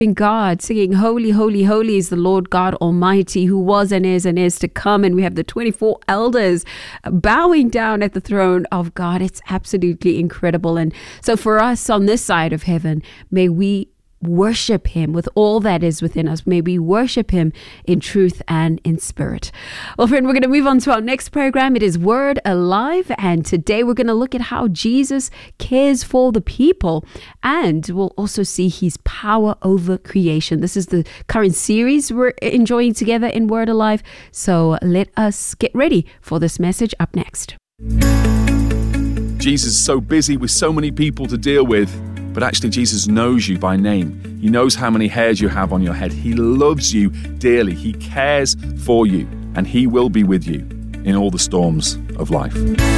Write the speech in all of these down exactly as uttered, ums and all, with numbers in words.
God, singing, "Holy, holy, holy is the Lord God Almighty, who was and is and is to come." And we have the twenty-four elders bowing down at the throne of God. It's absolutely incredible. And so for us on this side of heaven, may we worship him with all that is within us. May we worship him in truth and in spirit. Well, friend, we're going to move on to our next program. It is Word Alive. And today we're going to look at how Jesus cares for the people. And we'll also see his power over creation. This is the current series we're enjoying together in Word Alive. So let us get ready for this message up next. Jesus is so busy with so many people to deal with. But actually, Jesus knows you by name. He knows how many hairs you have on your head. He loves you dearly. He cares for you, and he will be with you in all the storms of life.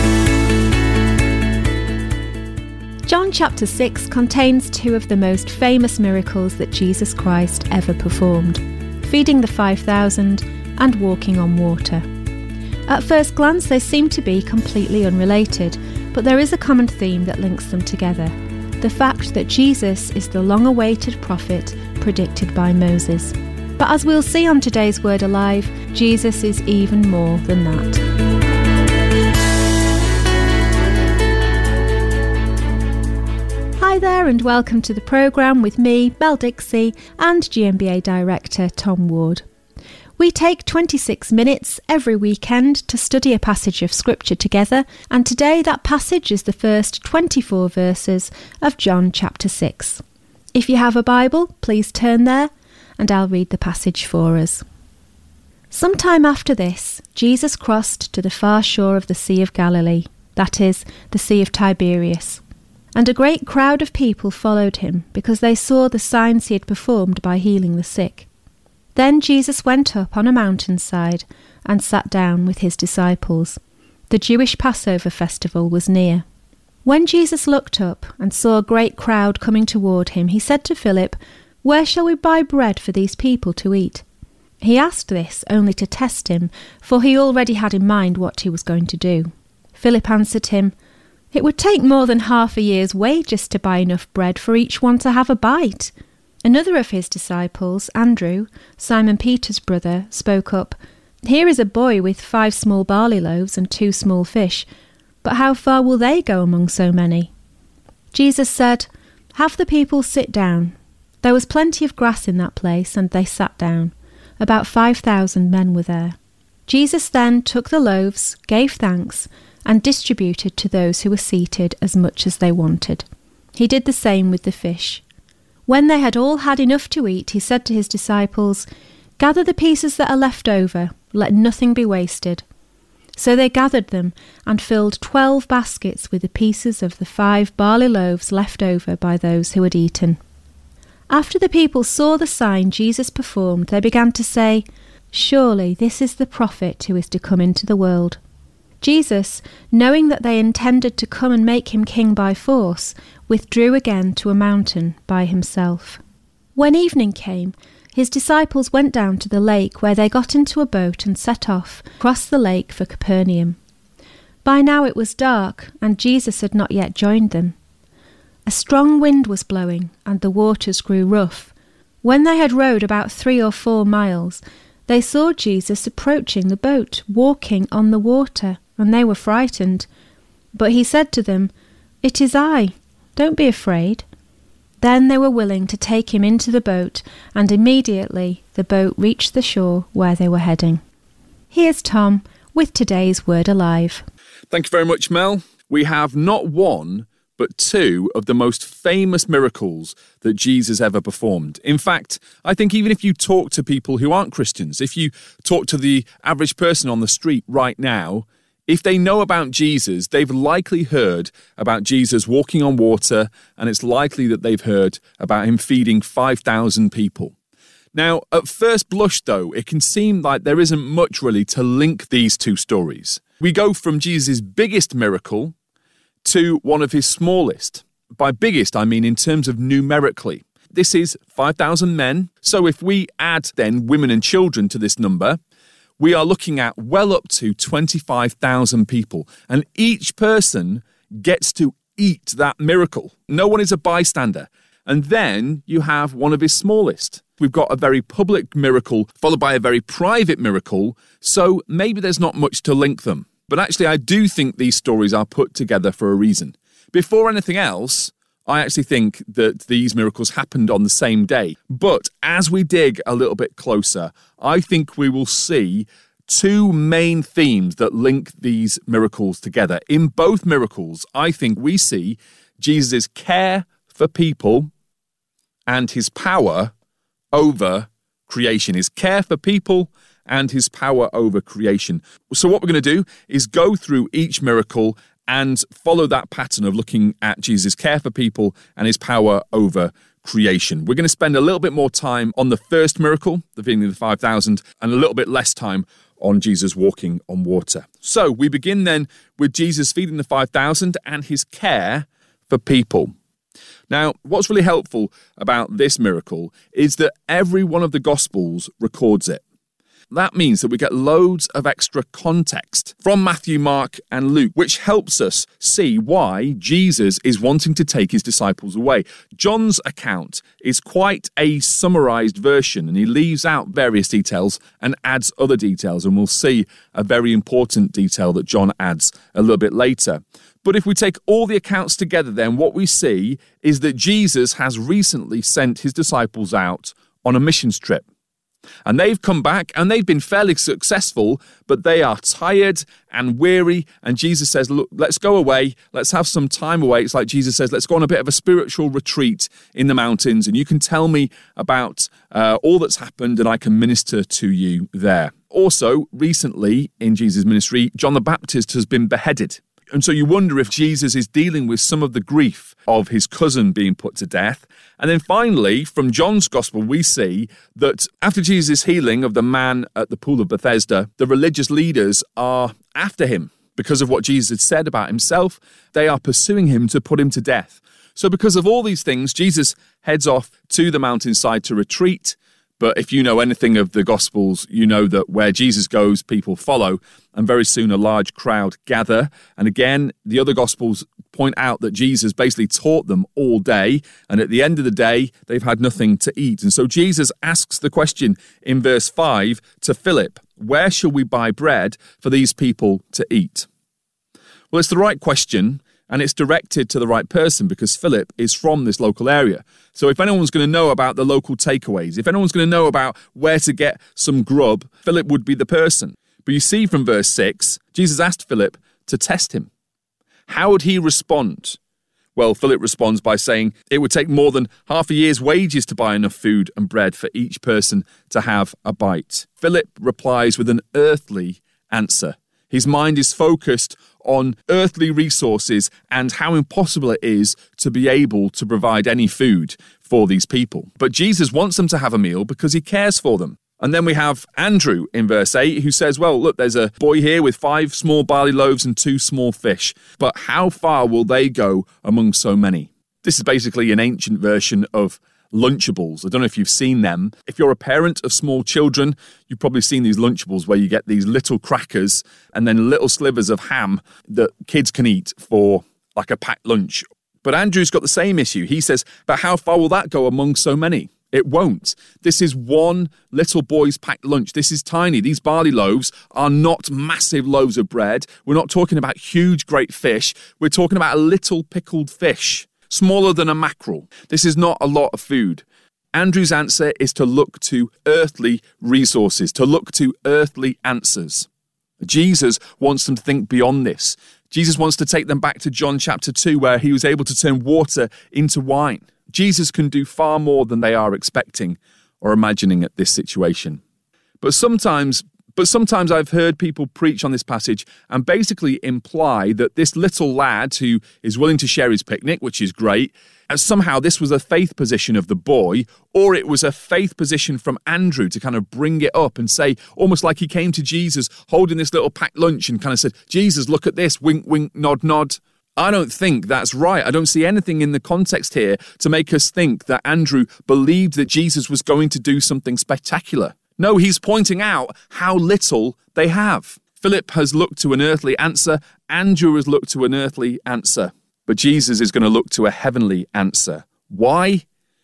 John chapter six contains two of the most famous miracles that Jesus Christ ever performed: feeding the five thousand and walking on water. At first glance, they seem to be completely unrelated, but there is a common theme that links them together: the fact that Jesus is the long-awaited prophet predicted by Moses. But as we'll see on today's Word Alive, Jesus is even more than that. Hi there and welcome to the programme with me, Mel Dixie, and G M B A Director Tom Ward. We take twenty-six minutes every weekend to study a passage of Scripture together, and today that passage is the first twenty-four verses of John chapter six. If you have a Bible, please turn there, and I'll read the passage for us. Sometime after this, Jesus crossed to the far shore of the Sea of Galilee, that is, the Sea of Tiberias. And a great crowd of people followed him, because they saw the signs he had performed by healing the sick. Then Jesus went up on a mountainside and sat down with his disciples. The Jewish Passover festival was near. When Jesus looked up and saw a great crowd coming toward him, he said to Philip, "Where shall we buy bread for these people to eat?" He asked this only to test him, for he already had in mind what he was going to do. Philip answered him, "It would take more than half a year's wages to buy enough bread for each one to have a bite." Another of his disciples, Andrew, Simon Peter's brother, spoke up, "Here is a boy with five small barley loaves and two small fish, but how far will they go among so many?" Jesus said, "Have the people sit down." There was plenty of grass in that place, and they sat down. About five thousand men were there. Jesus then took the loaves, gave thanks, and distributed to those who were seated as much as they wanted. He did the same with the fish. When they had all had enough to eat, he said to his disciples, "Gather the pieces that are left over, let nothing be wasted." So they gathered them and filled twelve baskets with the pieces of the five barley loaves left over by those who had eaten. After the people saw the sign Jesus performed, they began to say, "Surely this is the prophet who is to come into the world." Jesus, knowing that they intended to come and make him king by force, withdrew again to a mountain by himself. When evening came, his disciples went down to the lake, where they got into a boat and set off across the lake for Capernaum. By now it was dark, and Jesus had not yet joined them. A strong wind was blowing, and the waters grew rough. When they had rowed about three or four miles, they saw Jesus approaching the boat, walking on the water, and they were frightened. But he said to them, "It is I, don't be afraid." Then they were willing to take him into the boat, and immediately the boat reached the shore where they were heading. Here's Tom with today's Word Alive. Thank you very much, Mel. We have not one, but two of the most famous miracles that Jesus ever performed. In fact, I think even if you talk to people who aren't Christians, if you talk to the average person on the street right now, if they know about Jesus, they've likely heard about Jesus walking on water, and it's likely that they've heard about him feeding five thousand people. Now, at first blush, though, it can seem like there isn't much really to link these two stories. We go from Jesus' biggest miracle to one of his smallest. By biggest, I mean in terms of numerically. This is five thousand men, so if we add then women and children to this number, we are looking at well up to twenty-five thousand people, and each person gets to eat that miracle. No one is a bystander. And then you have one of his smallest. We've got a very public miracle followed by a very private miracle, so maybe there's not much to link them. But actually, I do think these stories are put together for a reason. Before anything else, I actually think that these miracles happened on the same day. But as we dig a little bit closer, I think we will see two main themes that link these miracles together. In both miracles, I think we see Jesus' care for people and his power over creation. His care for people and his power over creation. So what we're going to do is go through each miracle and follow that pattern of looking at Jesus' care for people and his power over creation. We're going to spend a little bit more time on the first miracle, the feeding of the five thousand, and a little bit less time on Jesus walking on water. So we begin then with Jesus feeding the five thousand and his care for people. Now, what's really helpful about this miracle is that every one of the Gospels records it. That means that we get loads of extra context from Matthew, Mark, and Luke, which helps us see why Jesus is wanting to take his disciples away. John's account is quite a summarized version, and he leaves out various details and adds other details, and we'll see a very important detail that John adds a little bit later. But if we take all the accounts together, then what we see is that Jesus has recently sent his disciples out on a missions trip. And they've come back and they've been fairly successful, but they are tired and weary. And Jesus says, look, let's go away. Let's have some time away. It's like Jesus says, let's go on a bit of a spiritual retreat in the mountains. And you can tell me about uh, all that's happened and I can minister to you there. Also, recently in Jesus' ministry, John the Baptist has been beheaded. And so you wonder if Jesus is dealing with some of the grief of his cousin being put to death. And then finally, from John's gospel, we see that after Jesus' healing of the man at the pool of Bethesda, the religious leaders are after him because of what Jesus had said about himself. They are pursuing him to put him to death. So because of all these things, Jesus heads off to the mountainside to retreat. But if you know anything of the Gospels, you know that where Jesus goes, people follow, and very soon a large crowd gather. And again, the other Gospels point out that Jesus basically taught them all day, and at the end of the day, they've had nothing to eat. And so Jesus asks the question in verse five to Philip, where shall we buy bread for these people to eat? Well, it's the right question. And it's directed to the right person because Philip is from this local area. So if anyone's going to know about the local takeaways, if anyone's going to know about where to get some grub, Philip would be the person. But you see from verse six, Jesus asked Philip to test him. How would he respond? Well, Philip responds by saying it would take more than half a year's wages to buy enough food and bread for each person to have a bite. Philip replies with an earthly answer. His mind is focused on earthly resources and how impossible it is to be able to provide any food for these people. But Jesus wants them to have a meal because he cares for them. And then we have Andrew in verse eight who says, well, look, there's a boy here with five small barley loaves and two small fish. But how far will they go among so many? This is basically an ancient version of Lunchables. I don't know if you've seen them. If you're a parent of small children, you've probably seen these Lunchables where you get these little crackers and then little slivers of ham that kids can eat for like a packed lunch. But Andrew's got the same issue. He says, but how far will that go among so many? It won't. This is one little boy's packed lunch. This is tiny. These barley loaves are not massive loaves of bread. We're not talking about huge, great fish. We're talking about a little pickled fish. Smaller than a mackerel. This is not a lot of food. Andrew's answer is to look to earthly resources, to look to earthly answers. Jesus wants them to think beyond this. Jesus wants to take them back to John chapter two, where he was able to turn water into wine. Jesus can do far more than they are expecting or imagining at this situation. But sometimes But sometimes I've heard people preach on this passage and basically imply that this little lad who is willing to share his picnic, which is great, and somehow this was a faith position of the boy, or it was a faith position from Andrew to kind of bring it up and say, almost like he came to Jesus holding this little packed lunch and kind of said, Jesus, look at this, wink, wink, nod, nod. I don't think that's right. I don't see anything in the context here to make us think that Andrew believed that Jesus was going to do something spectacular. No, he's pointing out how little they have. Philip has looked to an earthly answer. Andrew has looked to an earthly answer. But Jesus is going to look to a heavenly answer. Why?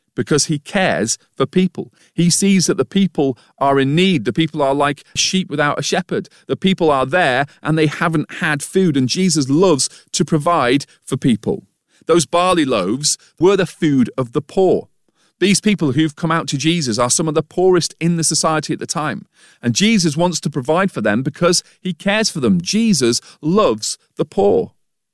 because he cares for people. He sees that the people are in need. The people are like sheep without a shepherd. The people are there and they haven't had food, and Jesus loves to provide for people. Those barley loaves were the food of the poor. These people who've come out to Jesus are some of the poorest in the society at the time. And Jesus wants to provide for them because he cares for them. Jesus loves the poor.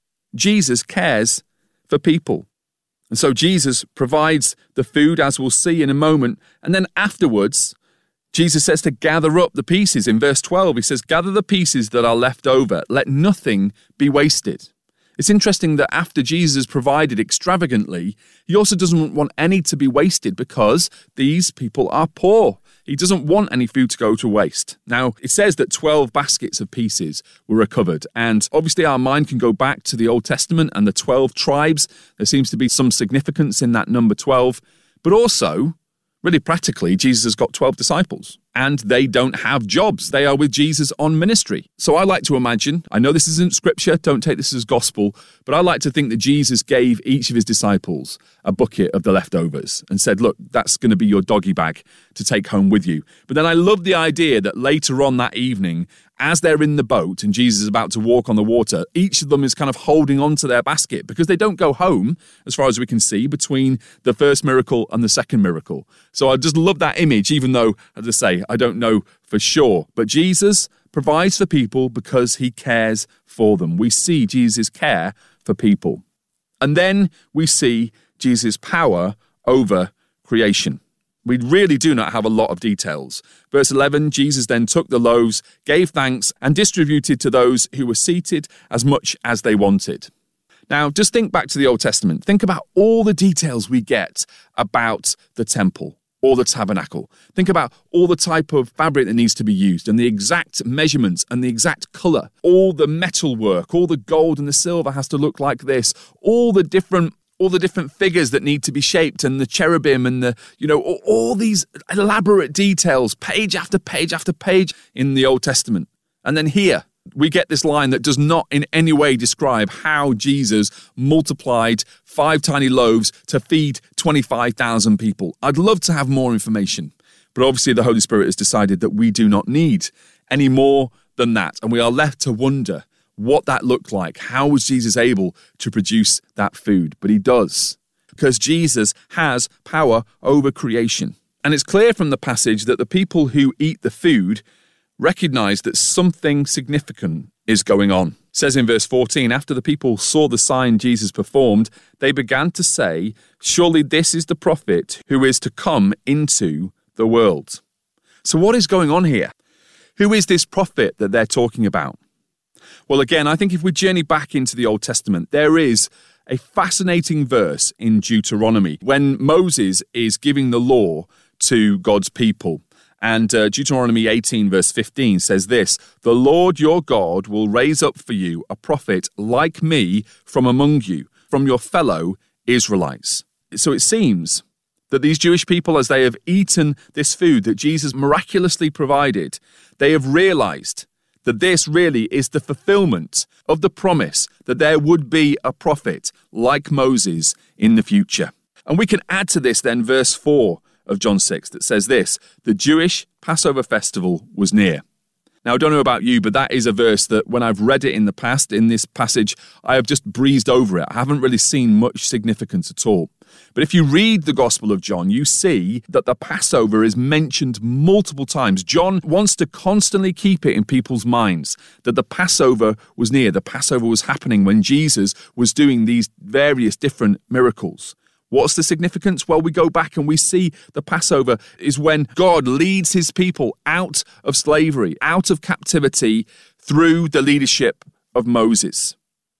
Jesus cares for people. And so Jesus provides the food, as we'll see in a moment. And then afterwards, Jesus says to gather up the pieces. In verse twelve, he says, gather the pieces that are left over. Let nothing be wasted. It's interesting that after Jesus has provided extravagantly, he also doesn't want any to be wasted because these people are poor. He doesn't want any food to go to waste. Now, it says that twelve baskets of pieces were recovered. And obviously our mind can go back to the Old Testament and the twelve tribes. There seems to be some significance in that number twelve. But also, really practically, Jesus has got twelve disciples. And they don't have jobs. They are with Jesus on ministry. So I like to imagine, I know this isn't scripture, don't take this as gospel, but I like to think that Jesus gave each of his disciples a bucket of the leftovers and said, look, that's going to be your doggy bag to take home with you. But then I love the idea that later on that evening, as they're in the boat and Jesus is about to walk on the water, each of them is kind of holding on to their basket because they don't go home, as far as we can see, between the first miracle and the second miracle. So I just love that image, even though, as I say, I don't know for sure. But Jesus provides for people because he cares for them. We see Jesus' care for people. And then we see Jesus' power over creation. We really do not have a lot of details. Verse eleven, Jesus then took the loaves, gave thanks, and distributed to those who were seated as much as they wanted. Now, just think back to the Old Testament. Think about all the details we get about the temple or the tabernacle. Think about all the type of fabric that needs to be used and the exact measurements and the exact colour. All the metal work, all the gold and the silver has to look like this. All the different all the different figures that need to be shaped and the cherubim and the, you know, all, all these elaborate details, page after page after page in the Old Testament. And then here, we get this line that does not in any way describe how Jesus multiplied five tiny loaves to feed twenty-five thousand people. I'd love to have more information, but obviously the Holy Spirit has decided that we do not need any more than that. And we are left to wonder what that looked like. How was Jesus able to produce that food? But he does, because Jesus has power over creation. And it's clear from the passage that the people who eat the food recognize that something significant is going on. It says in verse fourteen, after the people saw the sign Jesus performed, they began to say, surely this is the prophet who is to come into the world. So what is going on here? Who is this prophet that they're talking about? Well, again, I think if we journey back into the Old Testament, there is a fascinating verse in Deuteronomy when Moses is giving the law to God's people. And uh, Deuteronomy eighteen verse fifteen says this, the Lord your God will raise up for you a prophet like me from among you, from your fellow Israelites. So it seems that these Jewish people, as they have eaten this food that Jesus miraculously provided, they have realized that this really is the fulfillment of the promise that there would be a prophet like Moses in the future. And we can add to this then verse four of John six that says this, the Jewish Passover festival was near. Now, I don't know about you, but that is a verse that when I've read it in the past, in this passage, I have just breezed over it. I haven't really seen much significance at all. But if you read the Gospel of John, you see that the Passover is mentioned multiple times. John wants to constantly keep it in people's minds that the Passover was near. The Passover was happening when Jesus was doing these various different miracles. What's the significance? Well, we go back and we see the Passover is when God leads his people out of slavery, out of captivity through the leadership of Moses.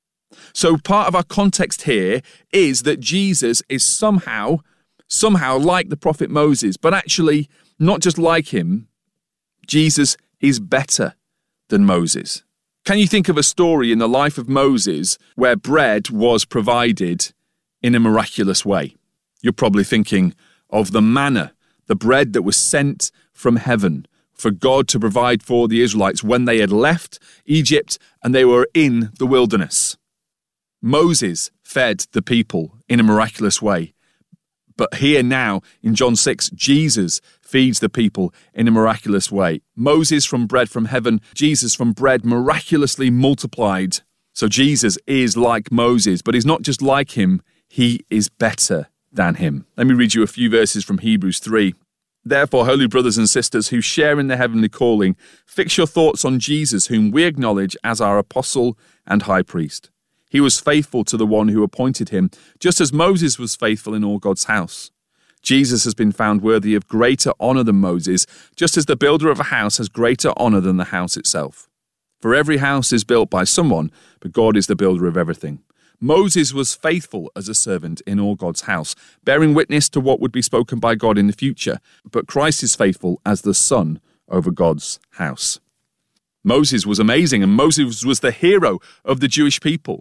So part of our context here is that Jesus is somehow, somehow like the prophet Moses, but actually not just like him, Jesus is better than Moses. Can you think of a story in the life of Moses where bread was provided in a miraculous way? You're probably thinking of the manna, the bread that was sent from heaven for God to provide for the Israelites when they had left Egypt and they were in the wilderness. Moses fed the people in a miraculous way. But here now, in John six, Jesus feeds the people in a miraculous way. Moses from bread from heaven, Jesus from bread miraculously multiplied. So Jesus is like Moses, but he's not just like him, he is better than him. Let me read you a few verses from Hebrews three. Therefore, holy brothers and sisters who share in the heavenly calling, fix your thoughts on Jesus, whom we acknowledge as our apostle and high priest. He was faithful to the one who appointed him, just as Moses was faithful in all God's house. Jesus has been found worthy of greater honor than Moses, just as the builder of a house has greater honor than the house itself. For every house is built by someone, but God is the builder of everything. Moses was faithful as a servant in all God's house, bearing witness to what would be spoken by God in the future, but Christ is faithful as the son over God's house. Moses was amazing, and Moses was the hero of the Jewish people.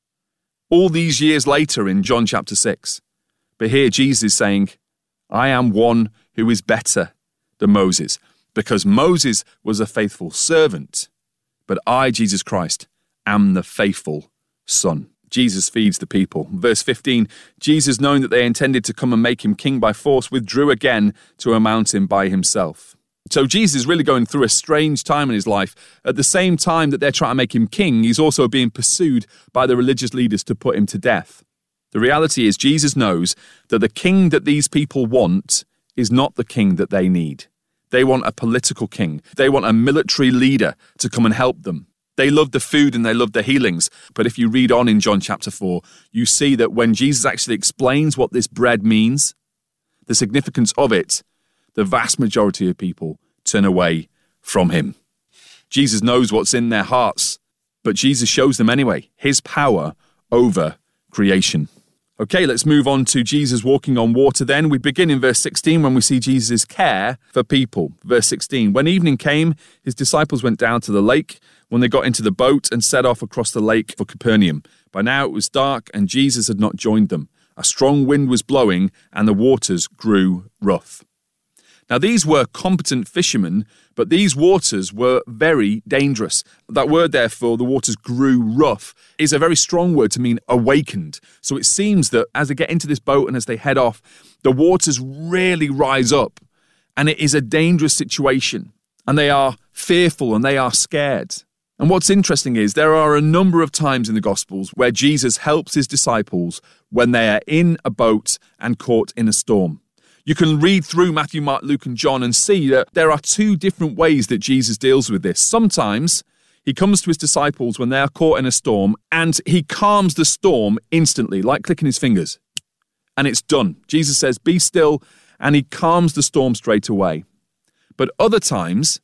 All these years later in John chapter six. But here Jesus is saying, I am one who is better than Moses, because Moses was a faithful servant, but I, Jesus Christ, am the faithful son. Jesus feeds the people. Verse fifteen, Jesus, knowing that they intended to come and make him king by force, withdrew again to a mountain by himself. So Jesus is really going through a strange time in his life. At the same time that they're trying to make him king, he's also being pursued by the religious leaders to put him to death. The reality is Jesus knows that the king that these people want is not the king that they need. They want a political king. They want a military leader to come and help them. They love the food and they love the healings. But if you read on in John chapter four, you see that when Jesus actually explains what this bread means, the significance of it, the vast majority of people turn away from him. Jesus knows what's in their hearts, but Jesus shows them anyway, his power over creation. Okay, let's move on to Jesus walking on water then. We begin in verse sixteen when we see Jesus' care for people. Verse sixteen, when evening came, his disciples went down to the lake. When they got into the boat and set off across the lake for Capernaum. By now it was dark and Jesus had not joined them. A strong wind was blowing and the waters grew rough. Now these were competent fishermen, but these waters were very dangerous. That word there for the waters grew rough is a very strong word to mean awakened. So it seems that as they get into this boat and as they head off, the waters really rise up and it is a dangerous situation and they are fearful and they are scared. And what's interesting is there are a number of times in the Gospels where Jesus helps his disciples when they are in a boat and caught in a storm. You can read through Matthew, Mark, Luke, and John and see that there are two different ways that Jesus deals with this. Sometimes he comes to his disciples when they are caught in a storm and he calms the storm instantly, like clicking his fingers. And it's done. Jesus says, be still, and he calms the storm straight away. But other times,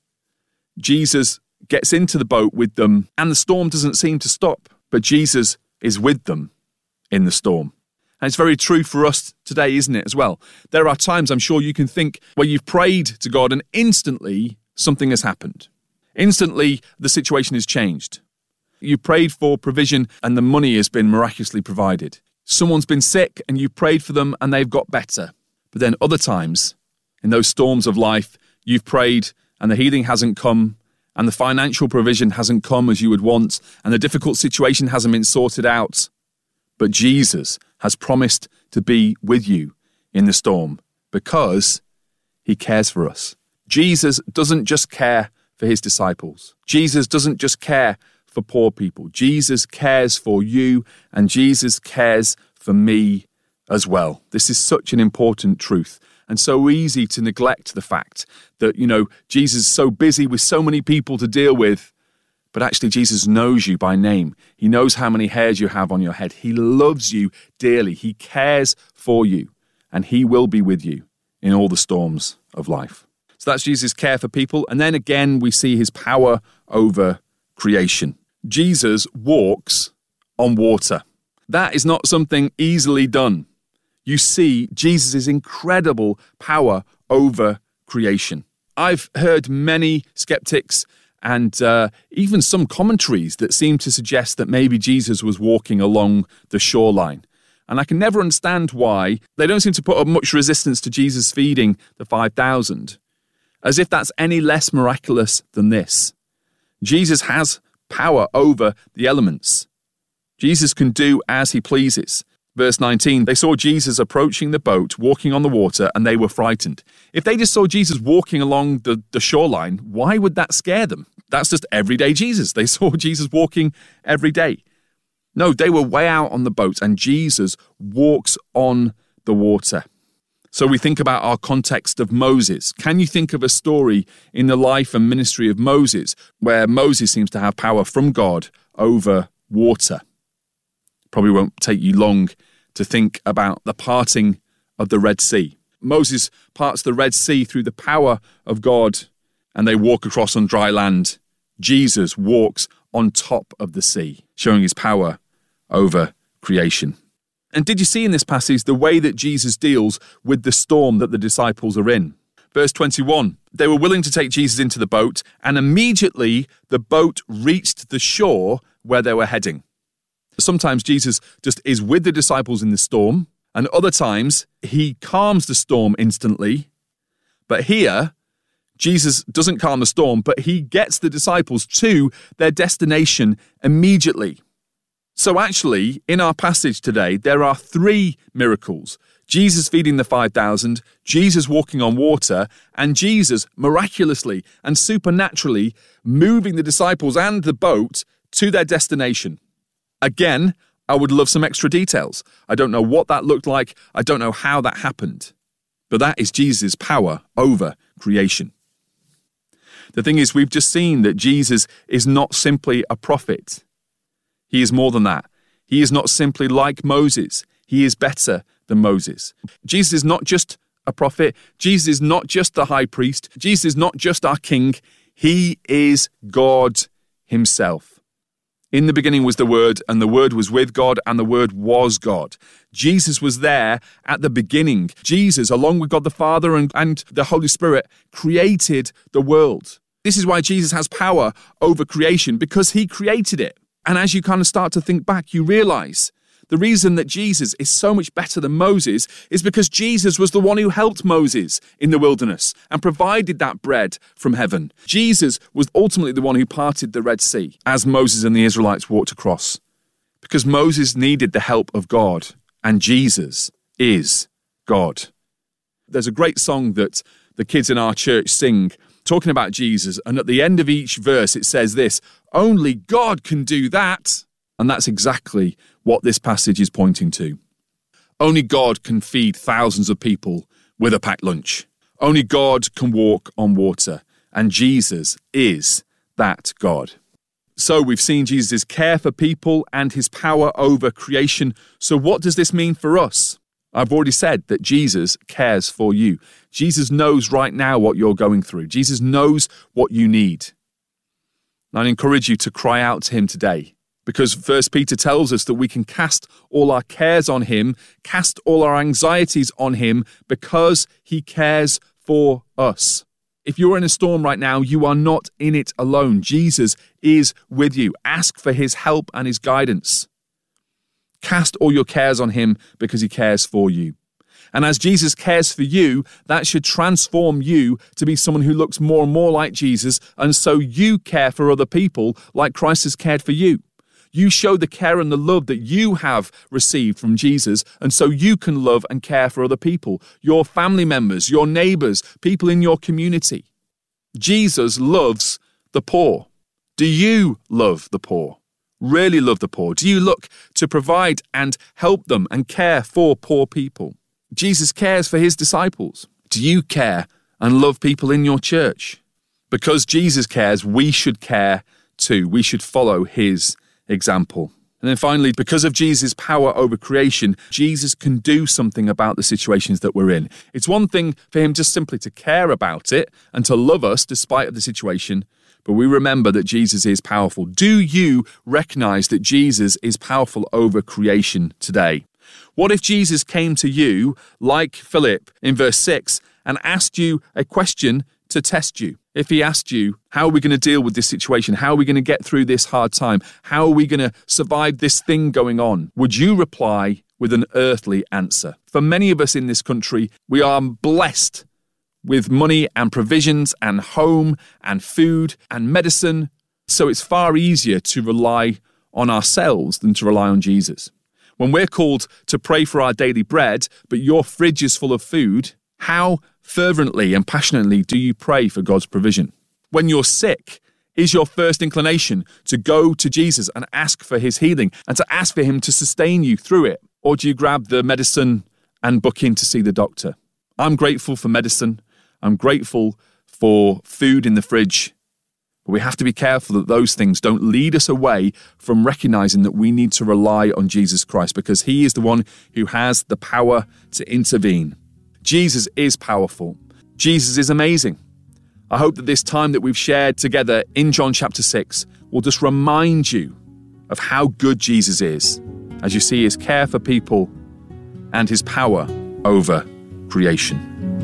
Jesus gets into the boat with them and the storm doesn't seem to stop, but Jesus is with them in the storm. And it's very true for us today, isn't it, as well? There are times, I'm sure you can think, where you've prayed to God and instantly something has happened. Instantly, the situation has changed. You prayed for provision and the money has been miraculously provided. Someone's been sick and you prayed for them and they've got better. But then other times, in those storms of life, you've prayed and the healing hasn't come and the financial provision hasn't come as you would want, and the difficult situation hasn't been sorted out. But Jesus has promised to be with you in the storm because he cares for us. Jesus doesn't just care for his disciples. Jesus doesn't just care for poor people. Jesus cares for you, and Jesus cares for me as well. This is such an important truth. And so easy to neglect the fact that, you know, Jesus is so busy with so many people to deal with, but actually Jesus knows you by name. He knows how many hairs you have on your head. He loves you dearly. He cares for you, and he will be with you in all the storms of life. So that's Jesus' care for people. And then again, we see his power over creation. Jesus walks on water. That is not something easily done. You see Jesus' incredible power over creation. I've heard many skeptics and uh, even some commentaries that seem to suggest that maybe Jesus was walking along the shoreline. And I can never understand why they don't seem to put up much resistance to Jesus feeding the five thousand, as if that's any less miraculous than this. Jesus has power over the elements. Jesus can do as he pleases. Verse nineteen, they saw Jesus approaching the boat, walking on the water, and they were frightened. If they just saw Jesus walking along the, the shoreline, why would that scare them? That's just everyday Jesus. They saw Jesus walking every day. No, they were way out on the boat, and Jesus walks on the water. So we think about our context of Moses. Can you think of a story in the life and ministry of Moses where Moses seems to have power from God over water? Probably won't take you long to think about the parting of the Red Sea. Moses parts the Red Sea through the power of God, and they walk across on dry land. Jesus walks on top of the sea, showing his power over creation. And did you see in this passage the way that Jesus deals with the storm that the disciples are in? Verse twenty-one, they were willing to take Jesus into the boat, and immediately the boat reached the shore where they were heading. Sometimes Jesus just is with the disciples in the storm, and other times he calms the storm instantly. But here, Jesus doesn't calm the storm, but he gets the disciples to their destination immediately. So actually, in our passage today, there are three miracles. Jesus feeding the five thousand, Jesus walking on water, and Jesus miraculously and supernaturally moving the disciples and the boat to their destination. Again, I would love some extra details. I don't know what that looked like. I don't know how that happened. But that is Jesus' power over creation. The thing is, we've just seen that Jesus is not simply a prophet. He is more than that. He is not simply like Moses. He is better than Moses. Jesus is not just a prophet. Jesus is not just the high priest. Jesus is not just our king. He is God himself. In the beginning was the Word, and the Word was with God, and the Word was God. Jesus was there at the beginning. Jesus, along with God the Father and, and the Holy Spirit, created the world. This is why Jesus has power over creation, because he created it. And as you kind of start to think back, you realize the reason that Jesus is so much better than Moses is because Jesus was the one who helped Moses in the wilderness and provided that bread from heaven. Jesus was ultimately the one who parted the Red Sea as Moses and the Israelites walked across. Because Moses needed the help of God, and Jesus is God. There's a great song that the kids in our church sing talking about Jesus, and at the end of each verse it says this, "Only God can do that." And that's exactly what this passage is pointing to. Only God can feed thousands of people with a packed lunch. Only God can walk on water, and Jesus is that God. So we've seen Jesus' care for people and his power over creation. So what does this mean for us? I've already said that Jesus cares for you. Jesus knows right now what you're going through. Jesus knows what you need. And I encourage you to cry out to him today, because First Peter tells us that we can cast all our cares on him, cast all our anxieties on him, because he cares for us. If you're in a storm right now, you are not in it alone. Jesus is with you. Ask for his help and his guidance. Cast all your cares on him because he cares for you. And as Jesus cares for you, that should transform you to be someone who looks more and more like Jesus, and so you care for other people like Christ has cared for you. You show the care and the love that you have received from Jesus, and so you can love and care for other people, your family members, your neighbours, people in your community. Jesus loves the poor. Do you love the poor? Really love the poor? Do you look to provide and help them and care for poor people? Jesus cares for his disciples. Do you care and love people in your church? Because Jesus cares, we should care too. We should follow his example. And then finally, because of Jesus' power over creation, Jesus can do something about the situations that we're in. It's one thing for him just simply to care about it and to love us despite of the situation, but we remember that Jesus is powerful. Do you recognize that Jesus is powerful over creation today? What if Jesus came to you, like Philip in verse six, and asked you a question to test you? If he asked you, how are we going to deal with this situation? How are we going to get through this hard time? How are we going to survive this thing going on? Would you reply with an earthly answer? For many of us in this country, we are blessed with money and provisions and home and food and medicine. So it's far easier to rely on ourselves than to rely on Jesus. When we're called to pray for our daily bread, but your fridge is full of food, how fervently and passionately do you pray for God's provision? When you're sick, is your first inclination to go to Jesus and ask for his healing and to ask for him to sustain you through it? Or do you grab the medicine and book in to see the doctor? I'm grateful for medicine. I'm grateful for food in the fridge. But we have to be careful that those things don't lead us away from recognizing that we need to rely on Jesus Christ, because he is the one who has the power to intervene. Jesus is powerful. Jesus is amazing. I hope that this time that we've shared together in John chapter six will just remind you of how good Jesus is as you see his care for people and his power over creation.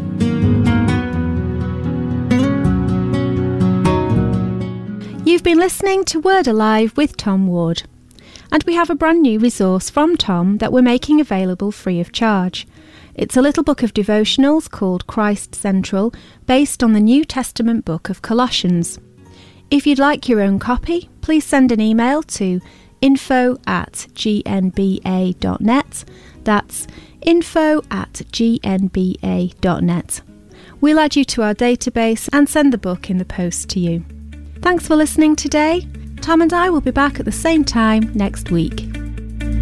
You've been listening to Word Alive with Tom Ward, and we have a brand new resource from Tom that we're making available free of charge. It's a little book of devotionals called Christ Central, based on the New Testament book of Colossians. If you'd like your own copy, please send an email to info at gnba dot net. That's info at gnba dot net. We'll add you to our database and send the book in the post to you. Thanks for listening today. Tom and I will be back at the same time next week.